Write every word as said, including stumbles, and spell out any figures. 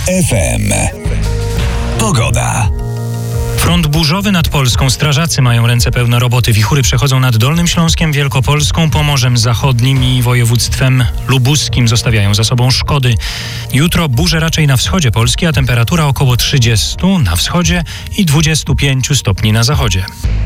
F M. Pogoda. Front burzowy nad Polską. Strażacy mają ręce pełne roboty. Wichury przechodzą nad Dolnym Śląskiem, Wielkopolską, Pomorzem Zachodnim i województwem lubuskim. Zostawiają za sobą szkody. Jutro burze raczej na wschodzie Polski, a temperatura około trzydziestu na wschodzie i dwudziestu pięciu stopni na zachodzie.